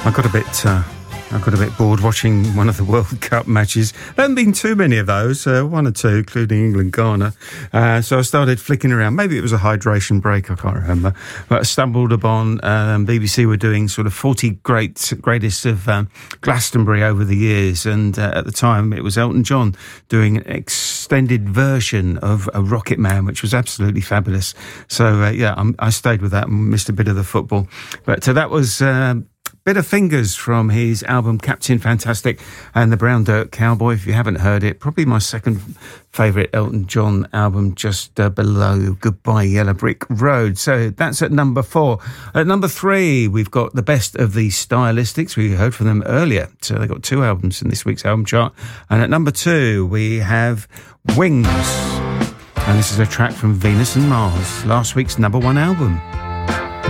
I got a bit bored watching one of the World Cup matches. There haven't been too many of those, one or two, including England-Ghana. So I started flicking around. Maybe it was a hydration break, I can't remember. But I stumbled upon BBC were doing sort of 40 greatest of Glastonbury over the years. And at the time, it was Elton John doing an extended version of a Rocket Man, which was absolutely fabulous. So, I stayed with that and missed a bit of the football. But that was... Bit of Fingers from his album Captain Fantastic and the Brown Dirt Cowboy. If you haven't heard it, probably my second favourite Elton John album, just below Goodbye Yellow Brick Road. So that's at number 4. At number 3, we've got the best of the Stylistics. We heard from them earlier. So they got 2 albums in this week's album chart. And at number 2, we have Wings. And this is a track from Venus and Mars, last week's number 1 album.